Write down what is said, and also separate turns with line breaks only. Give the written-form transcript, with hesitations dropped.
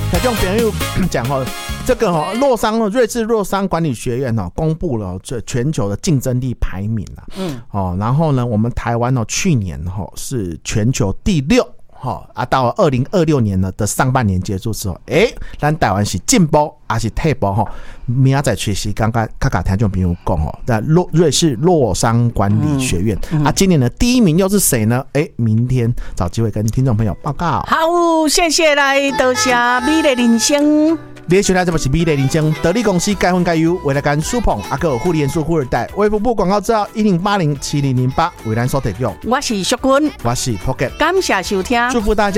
听众朋友讲这个瑞士洛桑管理学院公布了这全球的竞争力排名啦。然后呢，我们台湾去年是全球第6。到了2026年的上半年结束之后，咱台湾是进步还是退步？明仔载学习刚刚听众朋友讲瑞士洛桑管理学院今年的第1名又是谁呢？明天找机会跟听众朋友报告。
好，谢谢来多谢美丽人生。
你收听这是美丽人生得力公司该分该优为了干苏鹏还有护理元素富二代微服部广告资料10807008为咱所提供。
我是淑君，
我是 Pocket，
感谢收听，
祝福大家。